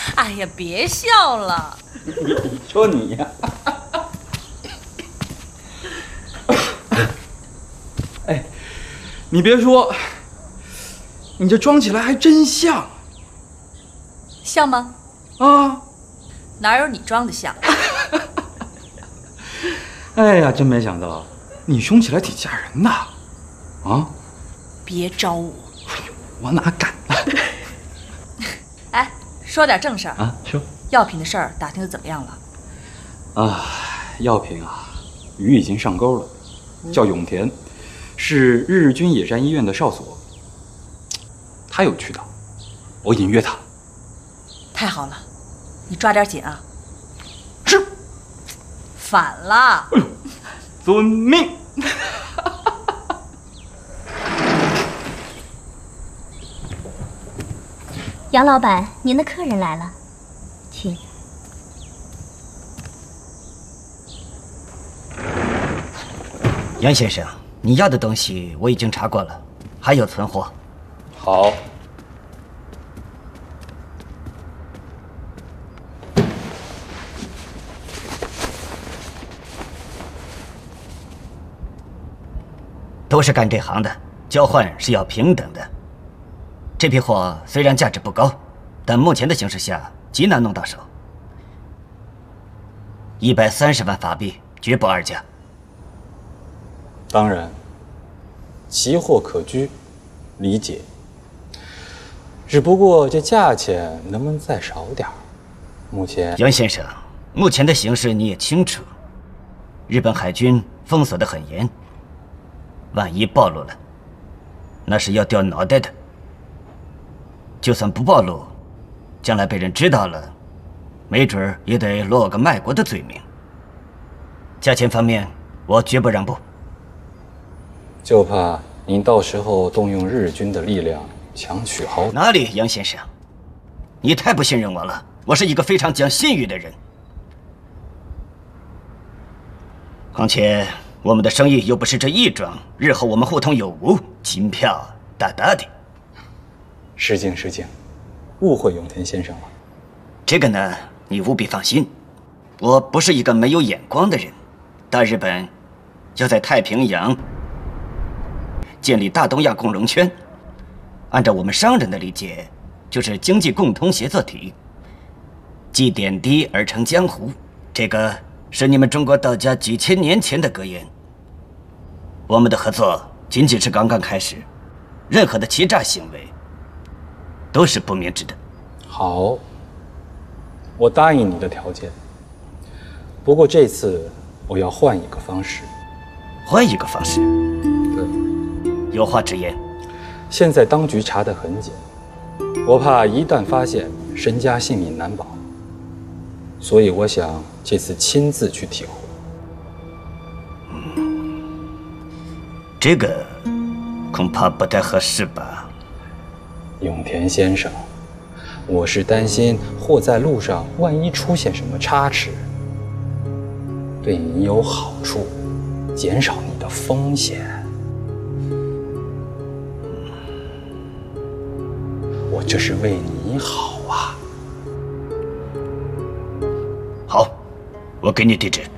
哎呀，别笑了。 你说你呀。哎，你别说，你这装起来还真像。 像吗？ 啊， 哪有你装的像？ 哎呀，真没想到，你凶起来挺吓人的。啊？ 别招我。 我哪敢呢？ 哎，说点正事儿啊，说。 药品的事儿打听的怎么样了？ 啊，药品啊，鱼已经上钩了，叫永田，是日军野战医院的少佐。他有渠道，我隐约他。 太好了，你抓点紧啊！ 是。 反了。 哎呦，遵命。 杨老板，您的客人来了，请。 杨先生，你要的东西我已经查过了，还有存货。 好。 都是干这行的，交换是要平等的。这批货虽然价值不高，但目前的形势下极难弄到手。130万法币，绝不二价。 当然，奇货可居，理解。只不过这价钱能不能再少点儿？目前， 杨先生，目前的形势你也清楚，日本海军封锁得很严，万一暴露了，那是要掉脑袋的。就算不暴露，将来被人知道了，没准儿也得落个卖国的罪名。价钱方面，我绝不让步。 就怕您到时候动用日军的力量强取豪。 哪里，杨先生，你太不信任我了。我是一个非常讲信誉的人。况且我们的生意又不是这一桩，日后我们互通有无，金票大大的。 失敬失敬，误会永田先生了。 这个呢，你务必放心，我不是一个没有眼光的人。大日本要在太平洋建立大东亚共荣圈，按照我们商人的理解，就是经济共同协作体，积点滴而成江湖。这个是你们中国道家几千年前的格言。我们的合作仅仅是刚刚开始，任何的欺诈行为都是不明智的。 好，我答应你的条件。不过这次我要换一个方式。 换一个方式？ 对。 有话直言。 现在当局查得很紧，我怕一旦发现，身家性命难保。所以我想这次亲自去体会。 这个恐怕不太合适吧？ 永田先生，我是担心货在路上，万一出现什么差池，对你有好处，减少你的风险。我这是为你好啊。 好，我给你地址。